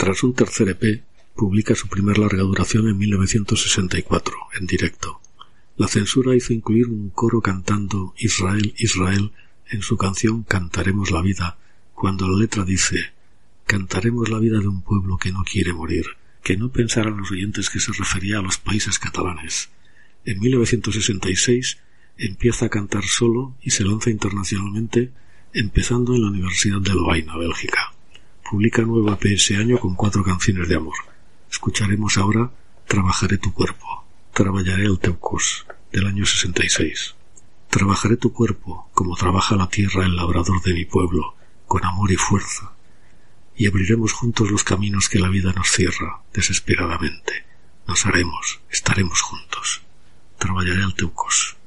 Tras un tercer EP, publica su primer larga duración en 1964, en directo. La censura hizo incluir un coro cantando Israel, Israel en su canción Cantaremos la vida, cuando la letra dice: cantaremos la vida de un pueblo que no quiere morir, que no pensaran los oyentes que se refería a los países catalanes. En 1966 empieza a cantar solo y se lanza internacionalmente, empezando en la Universidad de Lovaina, Bélgica. Publica nuevo EP ese año con 4 canciones de amor. Escucharemos ahora Trabajaré tu cuerpo, Treballaré el teu cos, del año 66. Trabajaré tu cuerpo como trabaja la tierra el labrador de mi pueblo, con amor y fuerza, y abriremos juntos los caminos que la vida nos cierra desesperadamente. Nos haremos, estaremos juntos. Treballaré el teu cos.